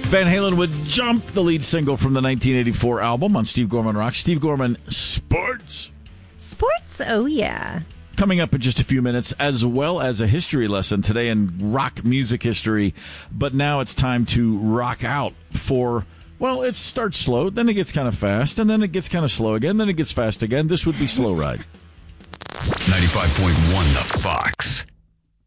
Van Halen would Jump, the lead single from the 1984 album on Steve Gorman Rock. Steve Gorman, Sports. Sports? Oh, yeah. Coming up in just a few minutes, as well as a history lesson today in rock music history. But now it's time to rock out for, well, it starts slow, then it gets kind of fast, and then it gets kind of slow again, then it gets fast again. This would be Slow Ride. 95.1 The Fox.